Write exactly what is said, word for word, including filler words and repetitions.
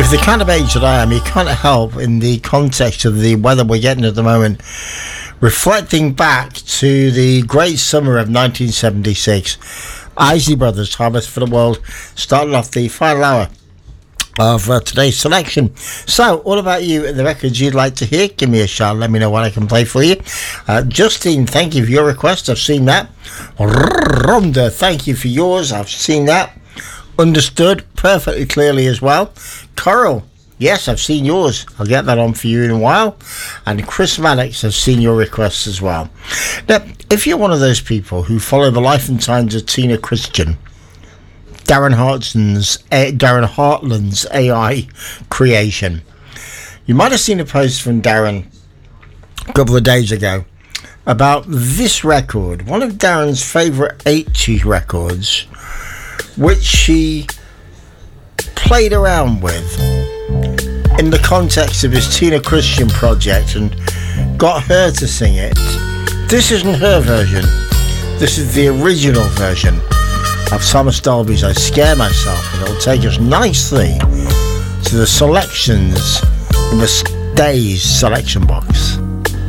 With the kind of age that I am, you can't help, in the context of the weather we're getting at the moment, reflecting back to the great summer of nineteen seventy-six. Isley Brothers, Harvest for the World, starting off the final hour of uh, today's selection. So, all about you and the records you'd like to hear. Give me a shout, let me know what I can play for you. uh, Justine, thank you for your request, I've seen that. Rhonda, thank you for yours, I've seen that. Understood perfectly clearly as well. Coral, yes, I've seen yours, I'll get that on for you in a while. And Chris Maddox, I've seen your requests as well. Now, if you're one of those people who follow the life and times of Tina Christian, Darren Hartland's, uh, Darren Hartland's A I creation, you might have seen a post from Darren a couple of days ago about this record, one of Darren's favourite eighties records, which he played around with in the context of his Tina Christian project and got her to sing it. This isn't her version, this is the original version of Thomas Dolby's I Scare Myself, and it'll take us nicely to the selections in the Days selection box.